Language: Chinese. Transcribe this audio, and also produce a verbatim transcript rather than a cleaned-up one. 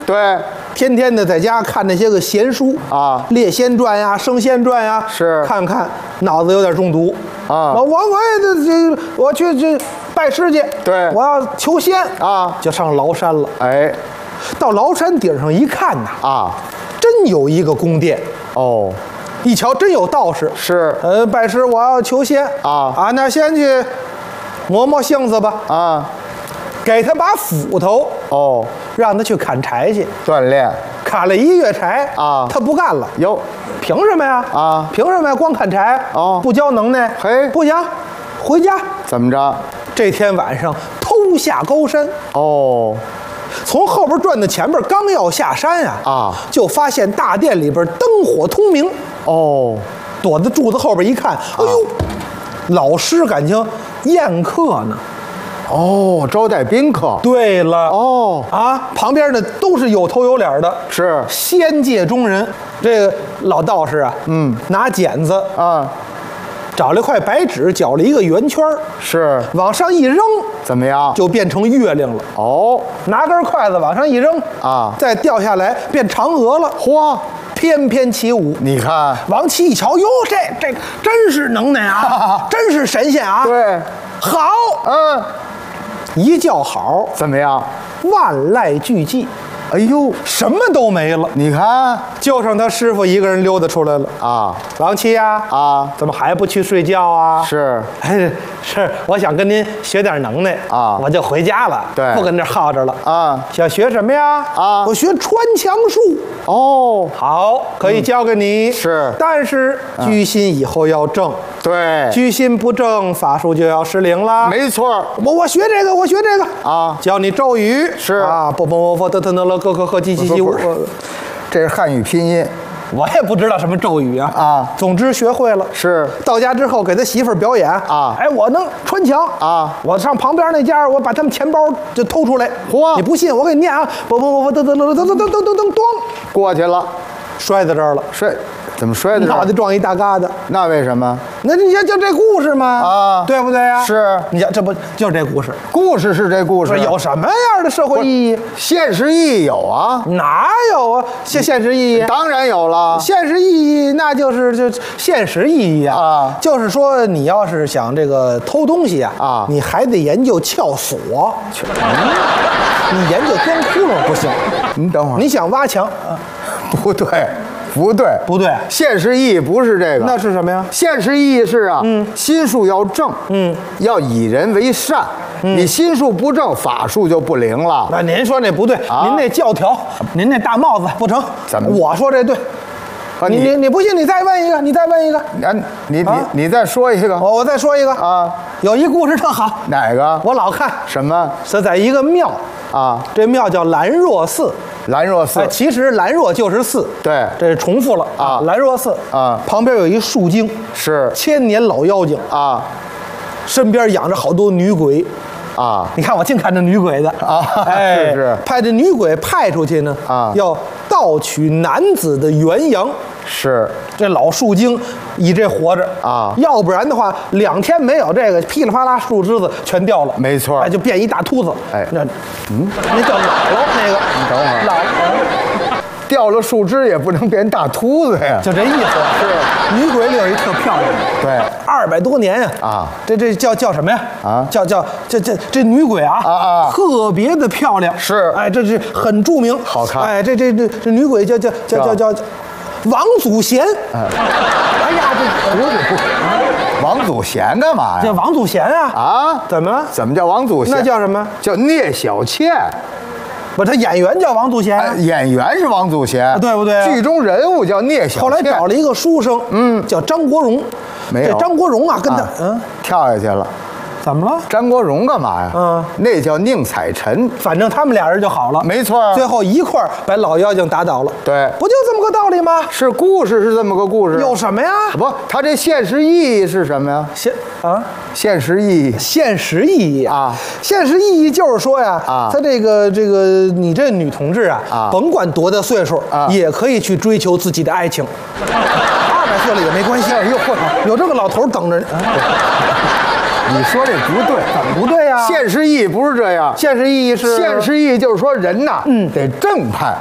对， 天天的在家看那些个闲书啊， 《列仙传》呀，《升仙传》呀， 是看看，脑子有点中毒啊。 我我我也这我去这拜师去， 对， 我要求仙啊， 就上崂山了。 哎， 到崂山顶上一看呐， 啊， 真有一个宫殿哦， 一瞧真有道士， 是， 呃，拜师我要求仙啊啊，那先去磨磨性子吧啊， 给他把斧头哦， 让他去砍柴去， 锻炼砍了一月柴啊， 他不干了， 哟， 凭什么呀？ 啊， 凭什么呀？光砍柴哦， 不教能耐， 嘿， 不行，回家。 怎么着？ 这天晚上偷下高山， 哦， 从后边转到前边，刚要下山呀， 啊， 就发现大殿里边灯火通明。 哦， 躲在柱子后边一看，哎呦，老师感情宴客呢。 哦，招待宾客。 对了， 哦啊，旁边呢都是有头有脸的， 是仙界中人。这个老道士啊， 嗯， 拿剪子啊， 找了一块白纸，绞了一个圆圈， 是往上一扔， 怎么样？ 就变成月亮了。 哦， 拿根筷子往上一扔啊， 再掉下来变嫦娥了。 嚯， 翩翩起舞。 你看， 王琦一瞧，哟，这这真是能耐啊，真是神仙啊！ 对， 好， 嗯， 一叫好， 怎么样？ 万籁俱寂， 哎呦， 什么都没了， 你看就剩他师傅一个人溜达出来了。 啊王琦呀， 啊， 怎么还不去睡觉啊？ 是， 哎，是，我想跟您学点能耐啊我就回家了， 对不跟这儿耗着了啊。 想学什么呀？ 啊我学穿墙术。 哦， 好，可以教给你。 是但是居心以后要正， 对， 居心不正，法术就要失灵了。 没错我我学这个，我学这个啊， 教你咒语是啊，啵啵啵啵得得得了，咯咯呵叽叽叽， 不是我这是汉语拼音我也不知道什么咒语啊啊总之学会了。 是到家之后给他媳妇儿表演啊哎，我能穿墙啊我上旁边那家，我把他们钱包就偷出来。 嚯你不信，我给你念啊，啵啵啵啵得得了，噔噔噔噔噔噔，咚， 过去了， 摔在这儿了， 摔，怎么摔的？ 脑袋撞一大疙瘩。 那为什么？ 那你就就这故事吗？ 啊对不对呀？ 是你讲这不就是这故事？ 故事是这故事说，有什么样的社会意义？ 现实意义有啊， 哪有啊？现现实意义？ 当然有了。 现实意义那就是就现实意义啊， 啊就是说你要是想这个偷东西啊， 啊你还得研究撬锁，你研究钻窟窿不行。 你等会儿， 你想挖墙，啊不对，不对， 不对， 现实意义不是这个， 那是什么呀？ 现实意义是啊， 嗯心术要正， 嗯， 要以人为善。你心术不正，法术就不灵了。 那您说那不对， 啊您那教条，您那大帽子不成。 怎么我说这对。 啊你你你不信，你再问一个，你再问一个。 啊，你你啊你再说一个我我再说一个啊， 有一故事特好， 哪个？ 我老看什么是在一个庙， 啊？ 这庙叫兰若寺。 兰若寺哎，其实兰若就是寺， 对这是重复了啊兰若寺啊旁边有一树精， 是千年老妖精， 啊身边养着好多女鬼。 啊你看我净看这女鬼的啊哎， 是是派这女鬼派出去呢啊要盗取男子的元阳。 是这老树精以这活着啊要不然的话，两天没有这个，噼里啪啦树枝子全掉了， 没错哎，就变一大秃子。 哎那嗯，那叫姥姥那个， 你等会儿姥姥。 掉了树枝也不能变大秃子呀。 就这意思。是女鬼里有一特漂亮的， 对二百多年呀啊， 这这叫叫什么呀？ 啊叫叫这这这女鬼啊啊啊特别的漂亮。 是哎，这是很著名， 好看哎，这这这这女鬼叫叫叫叫叫叫王祖贤。 哎哎呀，这不是不是，王祖贤干嘛呀？ 这王祖贤啊啊？ 怎么了？ 怎么叫王祖贤？ 那叫什么？ 叫聂小倩。 不，他演员叫王祖贤， 哎演员是王祖贤， 对不对剧中人物叫聂小倩。 后来找了一个书生，嗯，叫张国荣。 没有这张国荣啊，跟他啊嗯， 跳下去了。 怎么了？ 张国荣干嘛呀？ 嗯， 那叫宁采臣。 反正他们俩人就好了， 没错最后一块儿把老妖精打倒了。 对不就这么个道理吗？ 是故事是这么个故事。 有什么呀？ 不，它这现实意义是什么呀？ 现啊， 现实意义现实意义啊， 现实意义就是说呀， 啊他这个这个你这女同志啊， 啊甭管多大岁数啊也可以去追求自己的爱情，二百岁了也没关系。哟嚯，有这个老头等着。啊你说这不对， 怎么不对呀？ 现实意义不是这样， 现实意义是现实意义就是说人呐，嗯，得正派。